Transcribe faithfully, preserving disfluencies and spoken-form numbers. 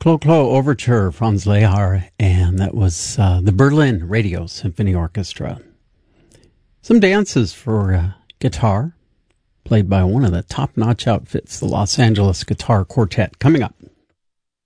Clo Clo Overture, Franz Lehar, and that was uh, the Berlin Radio Symphony Orchestra. Some dances for uh, guitar, played by one of the top-notch outfits, the Los Angeles Guitar Quartet, coming up.